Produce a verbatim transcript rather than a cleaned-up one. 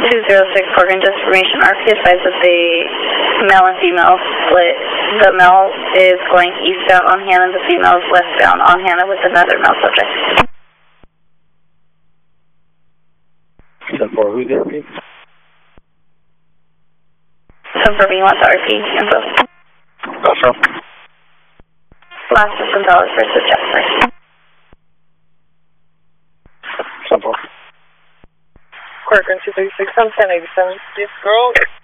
two zero six Oregon Information. R P advises the male and female split. The male is going eastbound on Hannah, the female is westbound on Hannah with another male subject. ten four, who's the R P? Confirming you want the R P info. That's from? Last is Gonzalez versus Jasper. ten four. Corcoran two thirty-six on ten eighty-seven. This girl